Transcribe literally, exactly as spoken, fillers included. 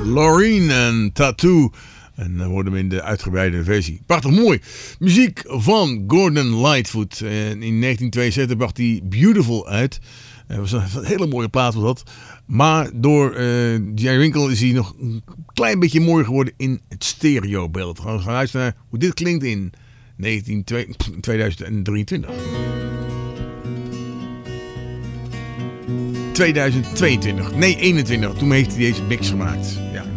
Loreen en Tattoo. En dan hoorden we in de uitgebreide versie. Prachtig mooi. Muziek van Gordon Lightfoot. En in negentien tweeënzeventig bracht hij Beautiful uit. Dat was een hele mooie plaat was dat. Maar door uh, Jerry Winkle is hij nog een klein beetje mooier geworden in het stereobeeld. We gaan luisteren naar hoe dit klinkt in negentien, tweeduizend drieëntwintig. tweeduizend tweeëntwintig. Nee, eenentwintig. Toen heeft hij deze mix gemaakt. Ja.